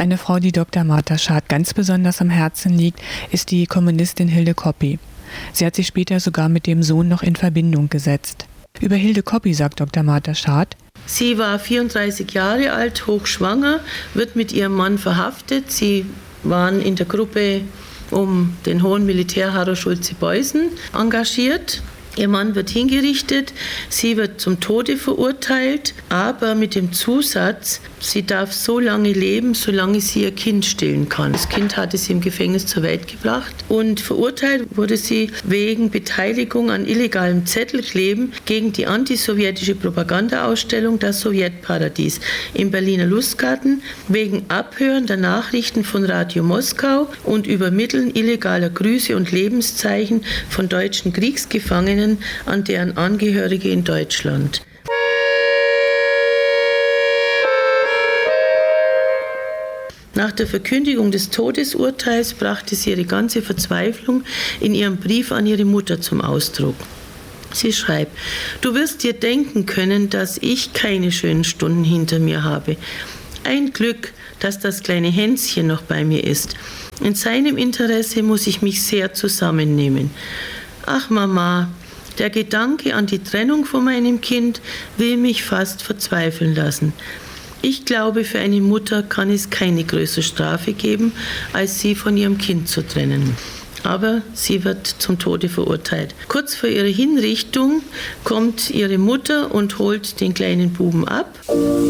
Eine Frau, die Dr. Martha Schad ganz besonders am Herzen liegt, ist die Kommunistin Hilde Koppi. Sie hat sich später sogar mit dem Sohn noch in Verbindung gesetzt. Über Hilde Koppi sagt Dr. Martha Schad: Sie war 34 Jahre alt, hochschwanger, wird mit ihrem Mann verhaftet. Sie waren in der Gruppe um den Hohen Militär Harro Schulze-Beusen engagiert. Ihr Mann wird hingerichtet, sie wird zum Tode verurteilt, aber mit dem Zusatz, sie darf so lange leben, solange sie ihr Kind stillen kann. Das Kind hatte sie im Gefängnis zur Welt gebracht und verurteilt wurde sie wegen Beteiligung an illegalem Zettelkleben gegen die antisowjetische Propagandaausstellung Das Sowjetparadies im Berliner Lustgarten, wegen Abhören der Nachrichten von Radio Moskau und Übermitteln illegaler Grüße und Lebenszeichen von deutschen Kriegsgefangenen an deren Angehörige in Deutschland. Nach der Verkündigung des Todesurteils brachte sie ihre ganze Verzweiflung in ihrem Brief an ihre Mutter zum Ausdruck. Sie schreibt: Du wirst dir denken können, dass ich keine schönen Stunden hinter mir habe. Ein Glück, dass das kleine Hänschen noch bei mir ist. In seinem Interesse muss ich mich sehr zusammennehmen. Ach Mama, der Gedanke an die Trennung von meinem Kind will mich fast verzweifeln lassen. Ich glaube, für eine Mutter kann es keine größere Strafe geben, als sie von ihrem Kind zu trennen. Aber sie wird zum Tode verurteilt. Kurz vor ihrer Hinrichtung kommt ihre Mutter und holt den kleinen Buben ab.